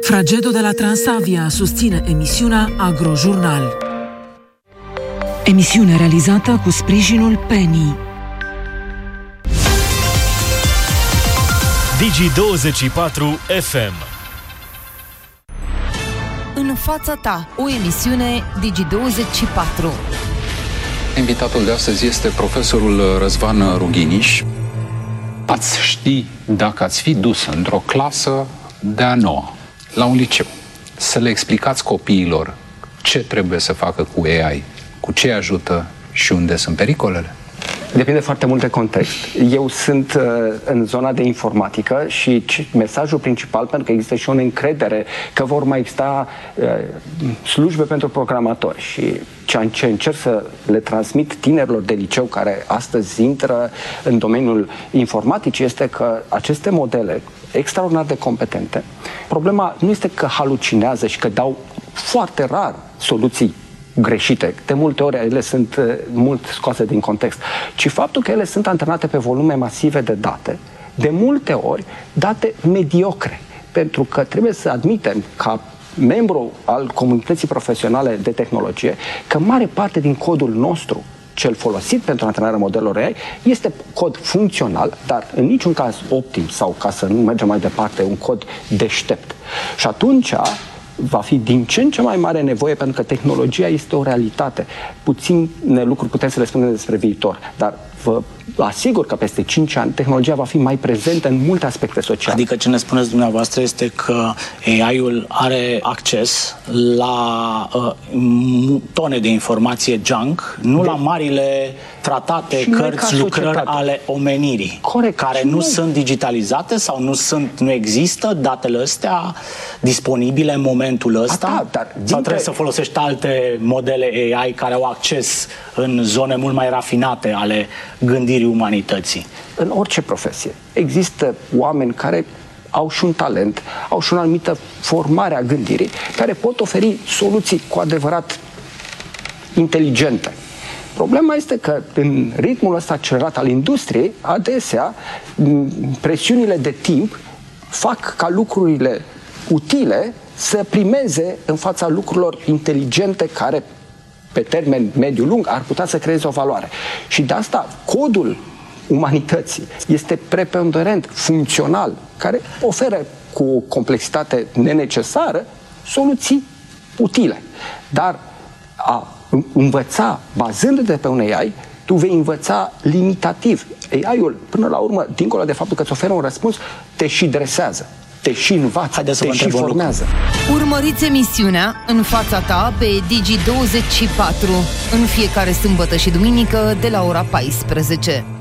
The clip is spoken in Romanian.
Fragedo de la Transavia susține emisiunea Agrojurnal. Emisiune realizată cu sprijinul Penny. Digi24 FM. În fața ta, o emisiune Digi24. Invitatul de astăzi este profesorul Răzvan Rughiniș. Ați ști dacă ați fi dus într-o clasă de-a noua, la un liceu, să le explicați copiilor ce trebuie să facă cu AI, cu ce ajută și unde sunt pericolele? Depinde foarte mult de context. Eu sunt în zona de informatică și mesajul principal, pentru că există și o încredere că vor mai exista slujbe pentru programatori și ce încerc să le transmit tinerilor de liceu care astăzi intră în domeniul informatic este că aceste modele extraordinar de competente, problema nu este că halucinează și că dau foarte rar soluții greșite. De multe ori ele sunt mult scoase din context. Ci faptul că ele sunt antrenate pe volume masive de date, de multe ori date mediocre. Pentru că trebuie să admitem ca membru al comunității profesionale de tehnologie că mare parte din codul nostru, cel folosit pentru antrenarea modelelor AI, este cod funcțional, dar în niciun caz optim sau, ca să nu mergem mai departe, un cod deștept. Și atunci va fi din ce în ce mai mare nevoie, pentru că tehnologia este o realitate. Puține lucruri putem să le spunem despre viitor, dar vă asigur că peste 5 ani tehnologia va fi mai prezentă în multe aspecte sociale. Adică ce ne spuneți dumneavoastră este că AI-ul are acces la tone de informație junk, nu la marile tratate, cărți, lucrări ale omenirii. Corect. Care nu sunt digitalizate sau nu există datele astea disponibile în momentul ăsta? Sau trebuie să folosești alte modele AI care au acces în zone mult mai rafinate ale gândirii umanității? În orice profesie există oameni care au și un talent, au și o anumită formare a gândirii, care pot oferi soluții cu adevărat inteligente. Problema este că în ritmul ăsta accelerat al industriei, adesea presiunile de timp fac ca lucrurile utile să primeze în fața lucrurilor inteligente care pe termen mediu-lung ar putea să creeze o valoare. Și de asta codul umanității este preponderent, funcțional, care oferă cu o complexitate nenecesară soluții utile. Dar a învăța bazându-te pe un AI, tu vei învăța limitativ. AI-ul, până la urmă, dincolo de faptul că îți oferă un răspuns, te și dresează, te și învață, te și formează. Urmăriți emisiunea În fața ta pe Digi24 în fiecare sâmbătă și duminică de la ora 14.